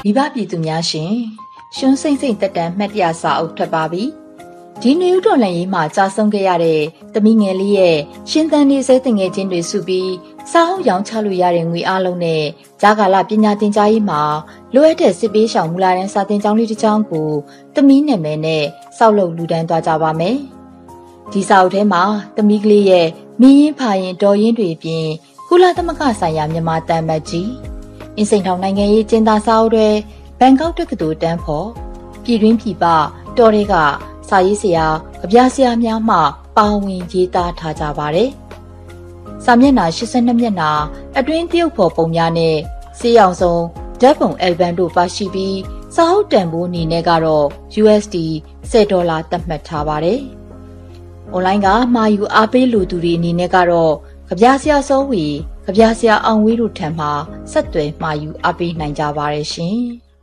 မိဘပြည်သူများရှင်ရှွန်းစိမ့်စိမ့်တက်တန်းမှတ်တရစာအုပ်ထွက်ပါပြီဒီနယူးတော်လှန်ရေးမှာကြာဆုံးခဲ့ရတဲ့သမီးငယ်လေးရဲ့ရှင်သန်နေစေတငယ်ချင်းတွေစုပြီးစာအုပ်ရောင်းချလို့ရတဲ့ငွေအားလုံးနဲ့ဂျာကာလပညာသင်ကြားရေးမှာလိုအပ်တဲ့စစ်ပေးရှောင်မူလာတန်းစာသင်ကျောင်းလေးတစ်ကျောင်းကိုသမီးနာမည်နဲ့စောက်လုပ်လူဒန်းသွားကြပါမယ်ဒီစာအုပ်ထဲမှာသမီးကလေးရဲ့မင်းရင်ဖာရင်တော်ရင်တွေပြင်ကုလသမဂ္ဂဆိုင်ရာမြန်မာတန်မတ်ကြီးအင်းစိန်ထောင်နိုင်ငံရေးကျင်းသားစာအုပ်တွေဘန်ကောက်တက္ကသိုလ်တန်းဖို့ပြည်တွင်းပြည်ပတော်တွေကစာရေးဆရာကြပြဆရာများမှပါဝင်ရေးသားထားကြပါတယ်။စာမျက်နှာ82မျက်နှာအတွင်းတရုတ်ဖော်ပုံများနဲ့စေးရောင်စုံဓာတ်ပုံအယ်ဘမ်တို့ပါရှိပြီးစာအုပ်တန်ဖိုးအနေနဲ့ကတော့ USD $10သတ်မှတ်ထားပါတယ်။ online ကမှာယူအားပေးလူသူတွေအနေနဲ့ကတော့ကြပြဆရာစောဝီကြပြဆရာအောင်ဝေးတို့ထံမှဆက်သွယ်မှာယူအားပေးနိုင်ကြပါတယ်ရှင်။